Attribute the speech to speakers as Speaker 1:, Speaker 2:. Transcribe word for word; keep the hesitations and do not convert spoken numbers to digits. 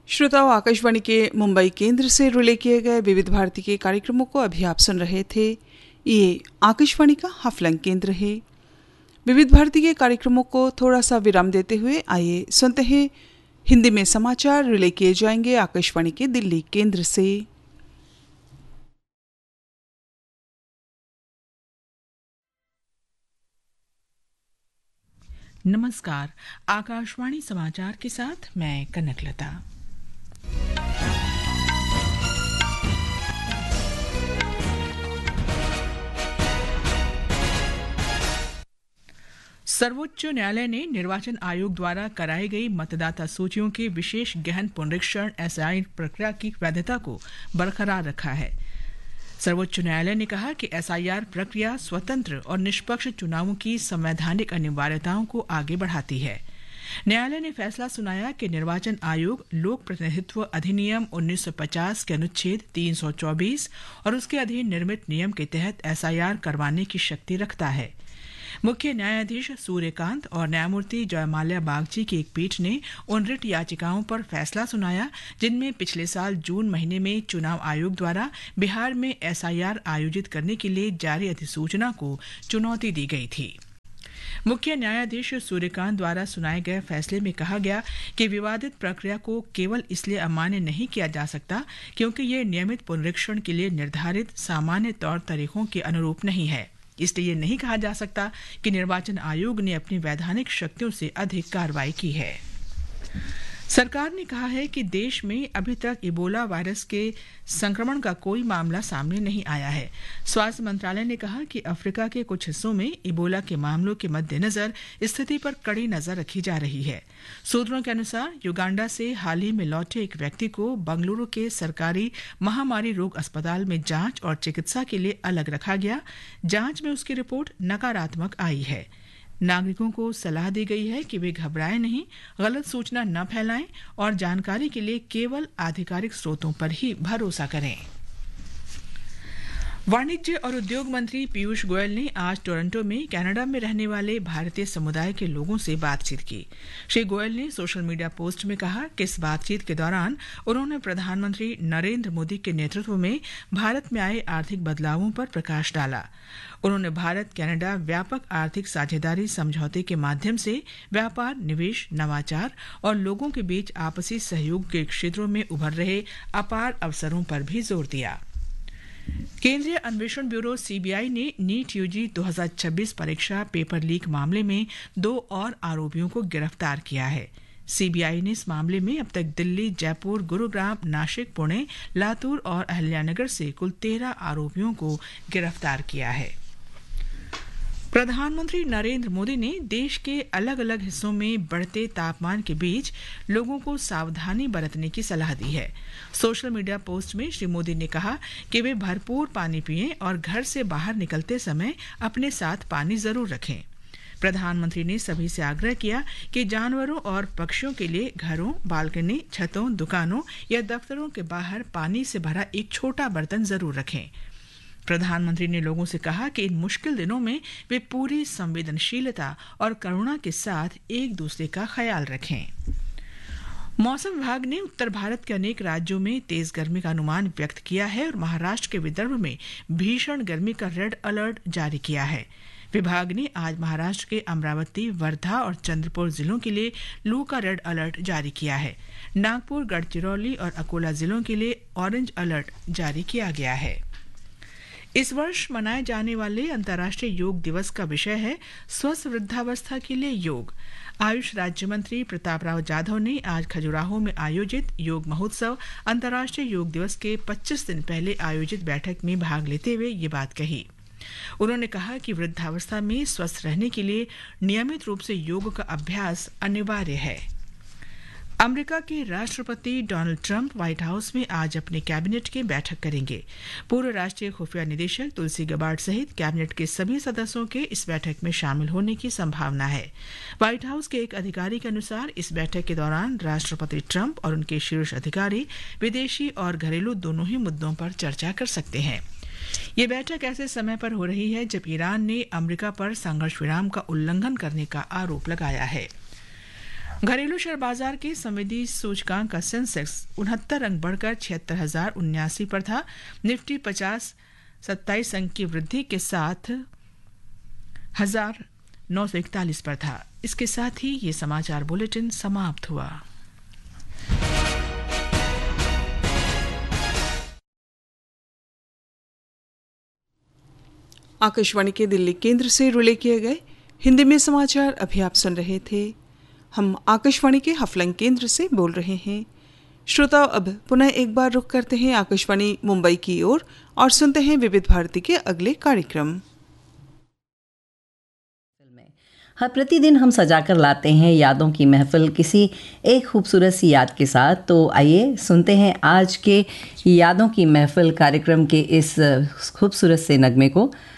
Speaker 1: श्रोताओं, आकाशवाणी के मुंबई केंद्र से रिले किए गए विविध भारती के कार्यक्रमों को अभी आप सुन रहे थे। ये आकाशवाणी का हाफलंग केंद्र है। विविध भारती के कार्यक्रमों को थोड़ा सा विराम देते हुए आइए सुनते हैं हिंदी में समाचार रिले किए जाएंगे आकाशवाणी के दिल्ली केंद्र से।
Speaker 2: नमस्कार, आकाशवाणी समाचार के साथ मैं कनकलता। सर्वोच्च न्यायालय ने निर्वाचन आयोग द्वारा कराई गई मतदाता सूचियों के विशेष गहन पुनरीक्षण एस आई आर प्रक्रिया की वैधता को बरकरार रखा है। सर्वोच्च न्यायालय ने कहा कि एस आई आर प्रक्रिया स्वतंत्र और निष्पक्ष चुनावों की संवैधानिक अनिवार्यताओं को आगे बढ़ाती है। न्यायालय ने फैसला सुनाया कि निर्वाचन आयोग लोक प्रतिनिधित्व अधिनियम उन्नीस सौ पचास के अनुच्छेद तीन सौ चौबीस और उसके अधीन निर्मित नियम के तहत एस आई आर करवाने की शक्ति रखता है। मुख्य न्यायाधीश सूर्यकांत और न्यायमूर्ति जयमाल्या बागची की एक पीठ ने उन रिट याचिकाओं पर फैसला सुनाया जिनमें पिछले साल जून महीने में चुनाव आयोग द्वारा बिहार में एस आई आर आयोजित करने के लिए जारी अधिसूचना को चुनौती दी गई थी। मुख्य न्यायाधीश सूर्यकांत द्वारा सुनाए गए फैसले में कहा गया कि विवादित प्रक्रिया को केवल इसलिए अमान्य नहीं किया जा सकता क्योंकि ये नियमित पुनरीक्षण के लिए निर्धारित सामान्य तौर तरीकों के अनुरूप नहीं है। इसलिए ये नहीं कहा जा सकता कि निर्वाचन आयोग ने अपनी वैधानिक शक्तियों से अधिक कार्रवाई की है। सरकार ने कहा है कि देश में अभी तक इबोला वायरस के संक्रमण का कोई मामला सामने नहीं आया है। स्वास्थ्य मंत्रालय ने कहा कि अफ्रीका के कुछ हिस्सों में इबोला के मामलों के मद्देनजर स्थिति पर कड़ी नजर रखी जा रही है। सूत्रों के अनुसार युगांडा से हाल ही में लौटे एक व्यक्ति को बंगलुरु के सरकारी महामारी रोग अस्पताल में जांच और चिकित्सा के लिए अलग रखा गया। जांच में उसकी रिपोर्ट नकारात्मक आई है। नागरिकों को सलाह दी गई है कि वे घबराएं नहीं, गलत सूचना न फैलाएं और जानकारी के लिए केवल आधिकारिक स्रोतों पर ही भरोसा करें। वाणिज्य और उद्योग मंत्री पीयूष गोयल ने आज टोरंटो में कनाडा में रहने वाले भारतीय समुदाय के लोगों से बातचीत की। श्री गोयल ने सोशल मीडिया पोस्ट में कहा कि इस बातचीत के दौरान उन्होंने प्रधानमंत्री नरेंद्र मोदी के नेतृत्व में भारत में आए आर्थिक बदलावों पर प्रकाश डाला। उन्होंने भारत कनाडा व्यापक आर्थिक साझेदारी समझौते के माध्यम से व्यापार, निवेश, नवाचार और लोगों के बीच आपसी सहयोग के क्षेत्रों में उभर रहे अपार अवसरों पर भी जोर दिया। केंद्रीय अन्वेषण ब्यूरो सी बी आई ने नीट यू जी दो हज़ार छब्बीस परीक्षा पेपर लीक मामले में दो और आरोपियों को गिरफ्तार किया है। सी बी आई ने इस मामले में अब तक दिल्ली, जयपुर, गुरुग्राम, नासिक, पुणे, लातूर और अहिल्यानगर से कुल तेरह आरोपियों को गिरफ्तार किया है। प्रधानमंत्री नरेंद्र मोदी ने देश के अलग अलग हिस्सों में बढ़ते तापमान के बीच लोगों को सावधानी बरतने की सलाह दी है। सोशल मीडिया पोस्ट में श्री मोदी ने कहा कि वे भरपूर पानी पिएं और घर से बाहर निकलते समय अपने साथ पानी जरूर रखें। प्रधानमंत्री ने सभी से आग्रह किया कि जानवरों और पक्षियों के लिए घरों, बालकनी, छतों, दुकानों या दफ्तरों के बाहर पानी से भरा एक छोटा बर्तन जरूर रखें। प्रधानमंत्री ने लोगों से कहा कि इन मुश्किल दिनों में वे पूरी संवेदनशीलता और करुणा के साथ एक दूसरे का ख्याल रखें। मौसम विभाग ने उत्तर भारत के अनेक राज्यों में तेज गर्मी का अनुमान व्यक्त किया है और महाराष्ट्र के विदर्भ में भीषण गर्मी का रेड अलर्ट जारी किया है। विभाग ने आज महाराष्ट्र के अमरावती, वर्धा और चंद्रपुर जिलों के लिए लू का रेड अलर्ट जारी किया है। नागपुर, गढ़चिरौली और अकोला जिलों के लिए ऑरेंज अलर्ट जारी किया गया है। इस वर्ष मनाए जाने वाले अंतर्राष्ट्रीय योग दिवस का विषय है स्वस्थ वृद्धावस्था के लिए योग। आयुष राज्य मंत्री प्रताप राव जाधव ने आज खजुराहो में आयोजित योग महोत्सव अंतर्राष्ट्रीय योग दिवस के पच्चीस दिन पहले आयोजित बैठक में भाग लेते हुए ये बात कही। उन्होंने कहा कि वृद्धावस्था में स्वस्थ रहने के लिए नियमित रूप से योग का अभ्यास अनिवार्य है। अमेरिका के राष्ट्रपति डोनाल्ड ट्रंप व्हाइट हाउस में आज अपने कैबिनेट की बैठक करेंगे। पूर्व राष्ट्रीय खुफिया निदेशक तुलसी गबार्ड सहित कैबिनेट के सभी सदस्यों के इस बैठक में शामिल होने की संभावना है। व्हाइट हाउस के एक अधिकारी के अनुसार इस बैठक के दौरान राष्ट्रपति ट्रंप और उनके शीर्ष अधिकारी विदेशी और घरेलू दोनों ही मुद्दों पर चर्चा कर सकते हैं। ये बैठक ऐसे समय पर हो रही है जब ईरान ने अमेरिका पर संघर्ष विराम का उल्लंघन करने का आरोप लगाया है। घरेलू शेयर बाजार के संवेदी सूचकांक का सेंसेक्स उनहत्तर अंक बढ़कर छिहत्तर हजार उन्यासी पर था। निफ्टी पचास सत्ताईस अंक की वृद्धि के साथ हजार नौ सौ इकतालीस पर था। इसके साथ ही ये समाचार बुलेटिन समाप्त हुआ।
Speaker 1: आकाशवाणी के दिल्ली केंद्र से रिले किए गए हिंदी में समाचार अभी आप सुन रहे थे। हम आकाशवाणी के हफलंग केंद्र से बोल रहे हैं। श्रोताओ, अब पुनः एक बार रुख करते हैं आकाशवाणी मुंबई की ओर और, और सुनते हैं विविध भारती के अगले कार्यक्रम।
Speaker 3: हर प्रतिदिन हम सजाकर लाते हैं यादों की महफिल किसी एक खूबसूरत सी याद के साथ। तो आइए सुनते हैं आज के यादों की महफिल कार्यक्रम के इस खूबसूरत से नगमे को।